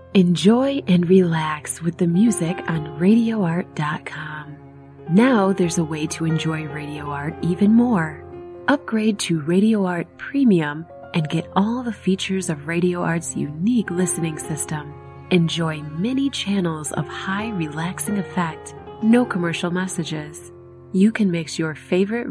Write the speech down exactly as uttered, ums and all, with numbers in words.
Enjoy and relax with the music on radio art dot com. Now there's a way to enjoy Radio Art even more. Upgrade to Radio Art Premium and get all the features of Radio Art's unique listening system. Enjoy many channels of high relaxing effect, no commercial messages. You can mix your favorite